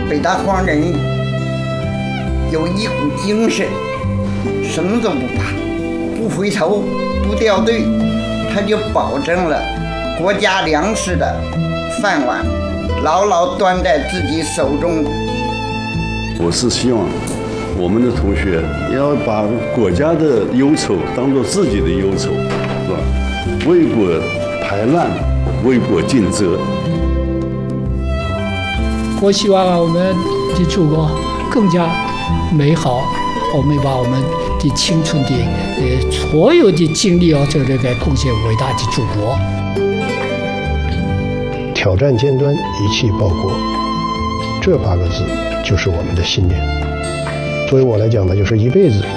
北大荒人有一股精神，什么都不怕，不回头，不掉队，他就保证了国家粮食的饭碗牢牢端在自己手中。 我是希望我们的同学要把国家的忧愁当作自己的忧愁，是吧？为国排难，为国尽责。 我希望我们的祖国更加美好，我们把我们的青春的所有的精力这个贡献伟大的祖国。 挑战尖端，一气报国，这8个字就是我们的信念。作为我来讲呢，就是一辈子